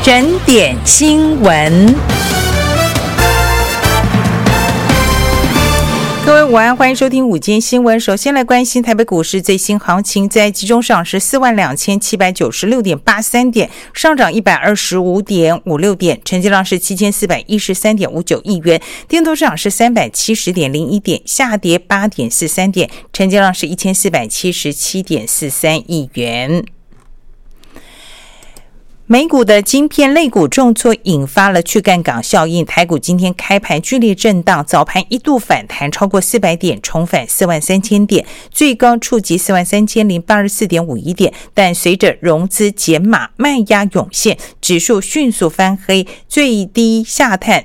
整点新闻。各位午安，欢迎收听午间新闻。首先来关心台北股市最新行情，在集中上是42796.83点，上涨125.56点，成交量是7413.59亿元，电动市场是370.01点，下跌8.43点，成交量是1477.43亿元。美股的晶片类股重挫，引发了去杠杆效应。台股今天开盘剧烈震荡，早盘一度反弹超过400点，重返43000点，最高触及43084.51点。但随着融资减码、卖压涌现，指数迅速翻黑，最低下探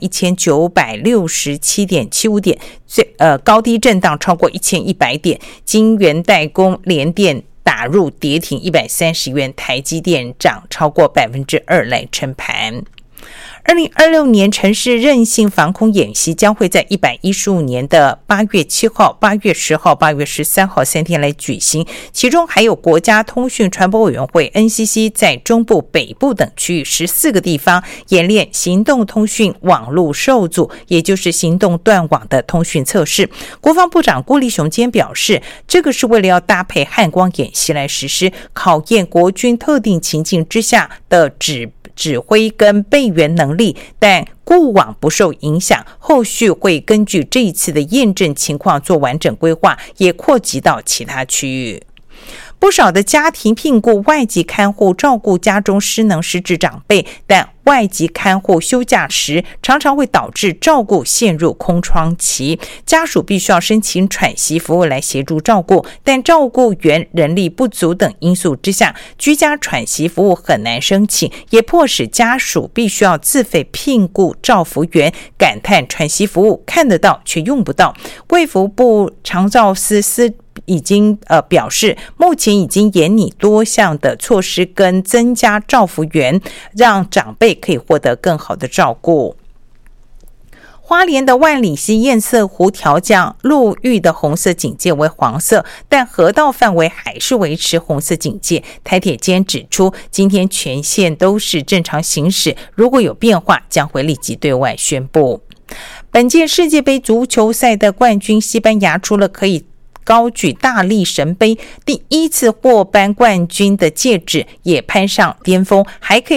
41967.75点，高低震荡超过1100点。晶圆代工、联电打入跌停130元，台积电涨超过 2% 来撑盘。2026年城市韧性防空演习将会在115年的8月7号、8月10号、8月13号3天来举行，其中还有国家通讯传播委员会 NCC 在中部、北部等区域14个地方演练行动通讯网络受阻，也就是行动断网的通讯测试。国防部长郭立雄今天表示，这个是为了要搭配汉光演习来实施，考验国军特定情境之下的指挥跟备援能力，但过往不受影响，后续会根据这一次的验证情况做完整规划，也扩及到其他区域。不少的家庭聘雇外籍看护照顾家中失能失智长辈，但外籍看护休假时常常会导致照顾陷入空窗期，家属必须要申请喘息服务来协助照顾，但照顾员人力不足等因素之下，居家喘息服务很难申请，也迫使家属必须要自费聘雇照服员，感叹喘息服务看得到却用不到。卫福部长照司已经表示，目前已经研拟多项的措施跟增加照服员，让长辈可以获得更好的照顾。花莲的万里溪堰塞湖调降陆域的红色警戒为黄色，但河道范围还是维持红色警戒。台铁今天指出，今天全线都是正常行驶，如果有变化将会立即对外宣布。本届世界杯足球赛的冠军西班牙除了可以高举大力神杯，第一次获颁冠军的戒指也攀上巅峰，还可以